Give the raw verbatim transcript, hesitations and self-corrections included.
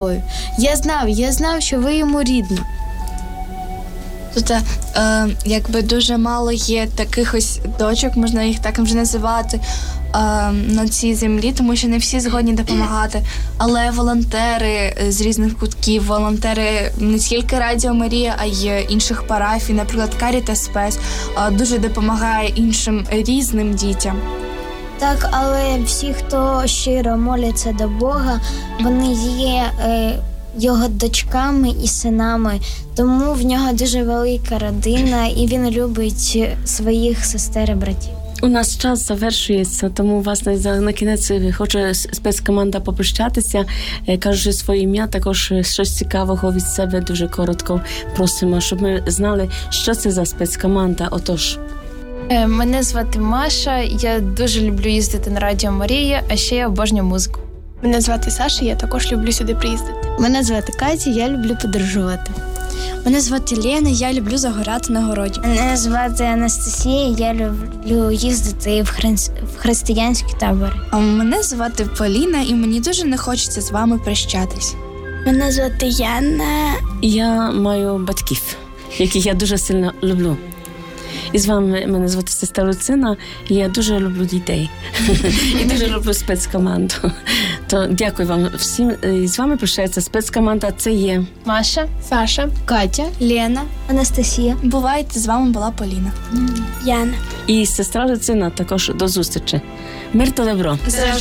Я знав, я знав, що ви йому рідна. Тут е, якби дуже мало є таких ось дочок, можна їх так вже називати, е, на цій землі, тому що не всі згодні допомагати. Але волонтери з різних кутків, волонтери не тільки Радіо Марія, а й інших парафій, наприклад, Карітас Спес, е, дуже допомагає іншим різним дітям. Так, але всі, хто щиро моляться до Бога, вони є е, його дочками і синами. Тому в нього дуже велика родина, і він любить своїх сестер і братів. У нас час завершується, тому, власне, на кінець хоче спецкоманда попрощатися, кажучи своє ім'я, також щось цікавого від себе дуже коротко просимо, щоб ми знали, що це за спецкоманда. Отож. Мене звати Маша, я дуже люблю їздити на Радіо Марія, а ще я обожнюю музику. Мене звати Саша, я також люблю сюди приїздити. Мене звати Катя, я люблю подорожувати. Мене звати Лена, я люблю загорати на городі. Мене звати Анастасія, я люблю їздити в, хри... в християнські табори. А мене звати Поліна, і мені дуже не хочеться з вами прощатись. Мене звати Яна. Я маю батьків, яких я дуже сильно люблю. І з вами мене звати сестра Люцина, і я дуже люблю дітей. І дуже люблю спецкоманду. То дякую вам всім. І з вами прощається спецкоманда. Це є Маша, Саша, Катя, Лена, Анастасія. Бувайте, з вами була Поліна. Яна. і сестра Люцина. Також до зустрічі. Мир та добро.